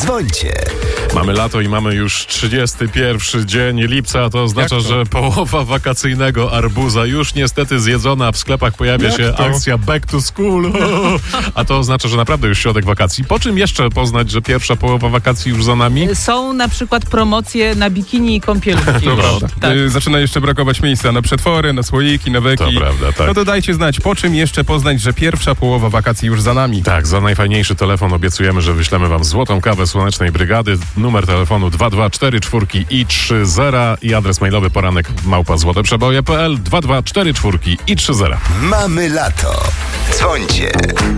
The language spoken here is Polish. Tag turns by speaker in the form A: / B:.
A: Dzwońcie.
B: Mamy lato i mamy już 31 dzień lipca, a to oznacza, że połowa wakacyjnego arbuza już niestety zjedzona. W sklepach pojawia się akcja Back to School. A to oznacza, że naprawdę już środek wakacji. Po czym jeszcze poznać, że pierwsza połowa wakacji już za nami?
C: Są na przykład promocje na bikini i kąpielówki.
D: Tak. Zaczyna jeszcze brakować miejsca na przetwory, na słoiki, na beki.
B: To prawda, tak.
D: No to dajcie znać, po czym jeszcze poznać, że pierwsza połowa wakacji już za nami.
B: Tak, za najfajniejszy telefon obiecujemy, że wyślemy wam złotą kawę Słonecznej Brygady. Numer telefonu 224 i adres mailowy poranek@złoteprzeboje.pl 224 i 30.
A: Mamy lato. Dzwońcie.